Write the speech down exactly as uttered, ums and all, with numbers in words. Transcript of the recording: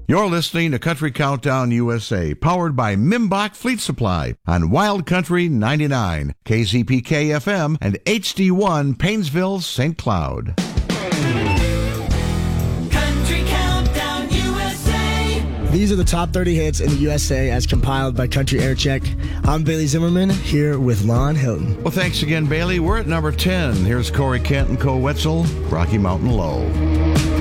You're listening to Country Countdown U S A, powered by Mimbach Fleet Supply on Wild Country ninety-nine, K Z P K F M, and H D one Painesville, Saint Cloud. Country Countdown U S A. These are the top thirty hits in the U S A as compiled by Country Air Check. I'm Bailey Zimmerman, here with Lon Hilton. Well, thanks again, Bailey. We're at number ten. Here's Corey Kent and Co. Wetzel, Rocky Mountain Low.